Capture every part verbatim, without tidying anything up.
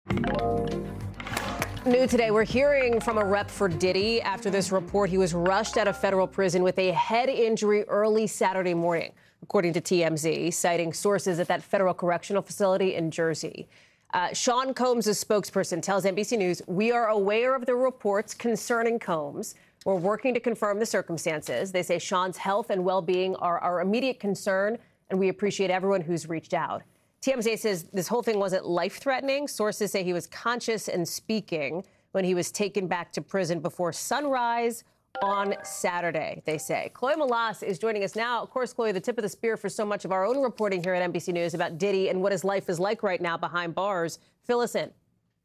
New today, we're hearing from a rep for Diddy after this report he was rushed out of federal prison with a head injury early Saturday morning, according to T M Z, citing sources at that federal correctional facility in Jersey. Uh, Sean Combs' spokesperson tells N B C News, "We are aware of the reports concerning Combs. We're working to confirm the circumstances." They say Sean's health and well-being are our immediate concern, and we appreciate everyone who's reached out. T M Z says this whole thing wasn't life-threatening. Sources say he was conscious and speaking when he was taken back to prison before sunrise on Saturday, they say. Chloe Melas is joining us now. Of course, Chloe, the tip of the spear for so much of our own reporting here at N B C News about Diddy and what his life is like right now behind bars. Fill us in.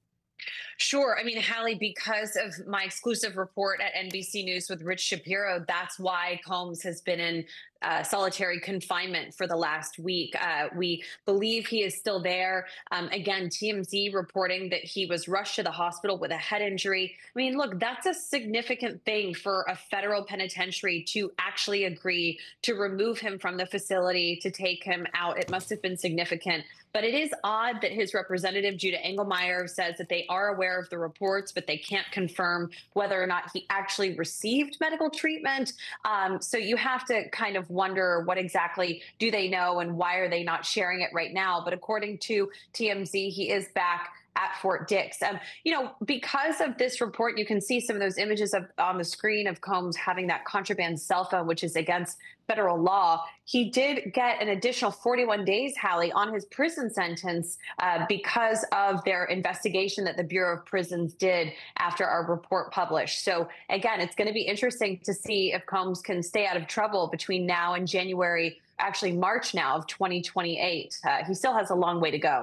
Sure. I mean, Hallie, because of my exclusive report at N B C News with Rich Shapiro, that's why Combs has been in uh, solitary confinement for the last week. Uh, we believe he is still there. Um, again, T M Z reporting that he was rushed to the hospital with a head injury. I mean, look, that's a significant thing for a federal penitentiary to actually agree to remove him from the facility, to take him out. It must have been significant. But it is odd that his representative, Judah Engelmeyer, says that they are aware of the reports, but they can't confirm whether or not he actually received medical treatment. Um, so you have to kind of wonder what exactly do they know and why are they not sharing it right now. But according to T M Z, he is back at Fort Dix. Um, you know, because of this report, you can see some of those images of, on the screen of Combs having that contraband cell phone, which is against federal law. He did get an additional forty-one days, Hallie, on his prison sentence uh, because of their investigation that the Bureau of Prisons did after our report published. So again, it's going to be interesting to see if Combs can stay out of trouble between now and January, actually March now of twenty twenty-eight. Uh, he still has a long way to go.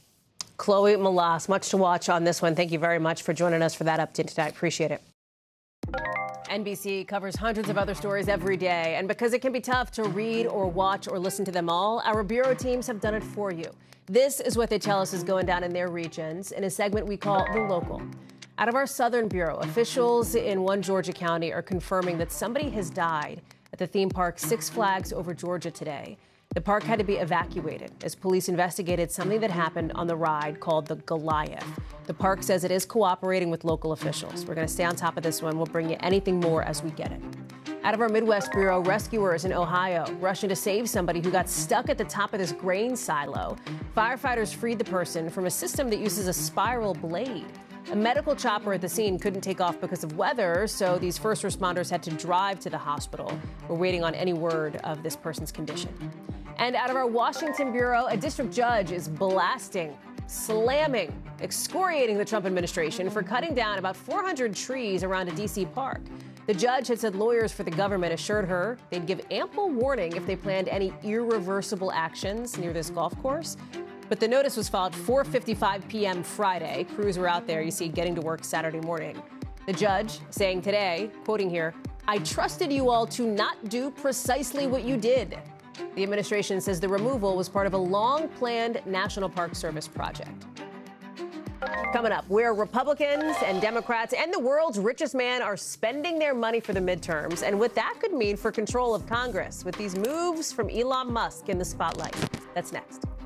Chloe Melas, much to watch on this one. Thank you very much for joining us for that update tonight. Appreciate it. N B C covers hundreds of other stories every day, and because it can be tough to read or watch or listen to them all, our bureau teams have done it for you. This is what they tell us is going down in their regions in a segment we call The Local. Out of our southern bureau, officials in one Georgia county are confirming that somebody has died at the theme park Six Flags over Georgia today. The park had to be evacuated as police investigated something that happened on the ride called the Goliath. The park says it is cooperating with local officials. We're going to stay on top of this one. We'll bring you anything more as we get it. Out of our Midwest Bureau, rescuers in Ohio rushing to save somebody who got stuck at the top of this grain silo. Firefighters freed the person from a system that uses a spiral blade. A medical chopper at the scene couldn't take off because of weather, so these first responders had to drive to the hospital. We're waiting on any word of this person's condition. And out of our Washington Bureau, a district judge is blasting, slamming, excoriating the Trump administration for cutting down about four hundred trees around a D C park. The judge had said lawyers for the government assured her they'd give ample warning if they planned any irreversible actions near this golf course. But the notice was filed four fifty-five p.m. Friday. Crews were out there, you see, getting to work Saturday morning. The judge saying today, quoting here, "I trusted you all to not do precisely what you did." The administration says the removal was part of a long-planned National Park Service project. Coming up, where Republicans and Democrats and the world's richest man are spending their money for the midterms and what that could mean for control of Congress with these moves from Elon Musk in the spotlight. That's next.